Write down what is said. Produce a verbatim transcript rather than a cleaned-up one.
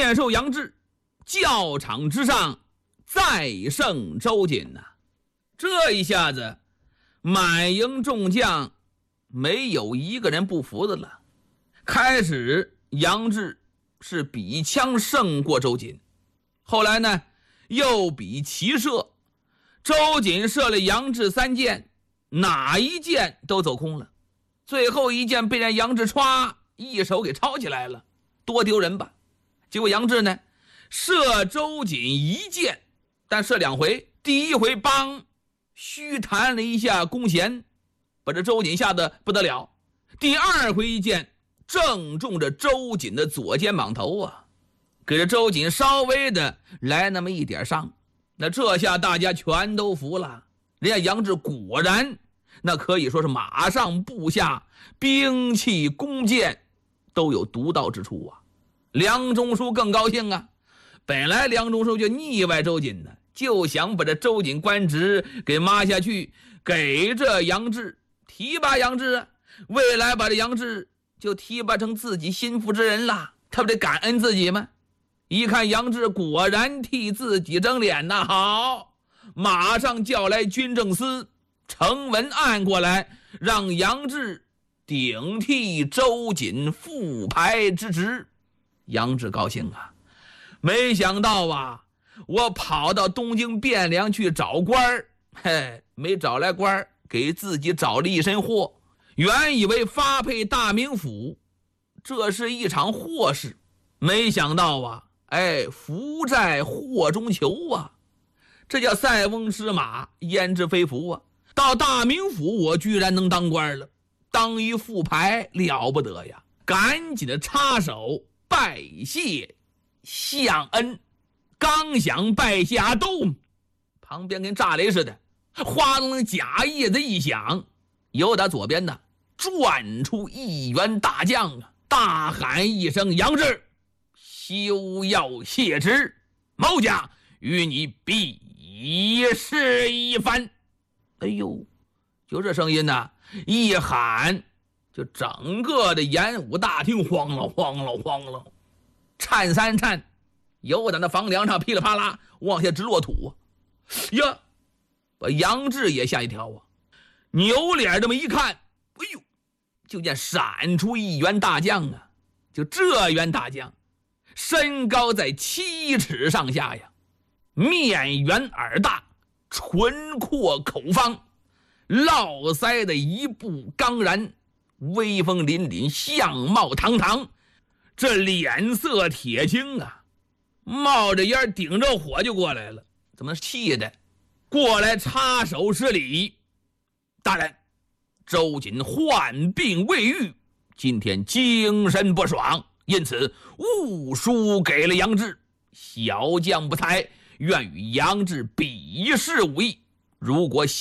灭受杨志，教场之上再胜周瑾呐、啊！这一下子，满营众将没有一个人不服的了。开始杨志是比枪胜过周瑾，后来呢又比骑射，周瑾射了杨志三箭，哪一箭都走空了，最后一箭被人杨志歘一手给抄起来了，多丢人吧。结果杨志呢射周瑾一箭，但射两回，第一回帮虚弹了一下弓弦，把这周瑾吓得不得了，第二回一箭正中着周瑾的左肩膀头啊，给这周瑾稍微的来那么一点伤。那这下大家全都服了，人家杨志果然那可以说是马上部下兵器弓箭都有独到之处啊。梁中书更高兴啊，本来梁中书就腻歪周瑾呢，就想把这周瑾官职给抹下去，给这杨志提拔杨志啊，未来把这杨志就提拔成自己心腹之人了，他不得感恩自己吗？一看杨志果然替自己争脸呐，好，马上叫来军政司呈文案过来，让杨志顶替周瑾副排之职。杨志高兴啊，没想到啊，我跑到东京汴梁去找官儿，嘿，没找来官儿，给自己找了一身祸。原以为发配大名府，这是一场祸事，没想到啊，哎，福在祸中求啊，这叫塞翁失马焉知非福啊。到大名府我居然能当官了，当一副牌了不得呀，赶紧的插手拜谢相恩。刚想拜下都，旁边跟炸雷似的，哗隆隆假叶子一响，由打左边呢转出一员大将啊，大喊一声：杨志，休要谢职，某家与你比试一番。哎呦，就这声音呢、啊、一喊，就整个的演武大厅慌了慌了慌了，颤三颤，有在那房梁上噼里啪啦往下直落土呀，把杨志也吓一跳啊，扭脸这么一看，哎呦，就见闪出一员大将啊，就这员大将身高在七尺上下呀，面圆耳大，唇阔口方，络腮的一步刚然，威风凛凛，相貌堂堂，这脸色铁青啊，冒着烟顶着火就过来了，怎么气的过来插手施礼。大人，周瑾患病未愈，今天精神不爽，因此误书给了杨志，小将不才，愿与杨志比试武艺，如果